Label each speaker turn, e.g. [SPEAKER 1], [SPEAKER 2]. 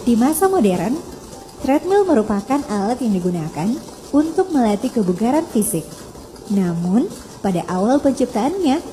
[SPEAKER 1] Di masa modern, treadmill merupakan alat yang digunakan untuk melatih kebugaran fisik. Namun, pada awal penciptaannya,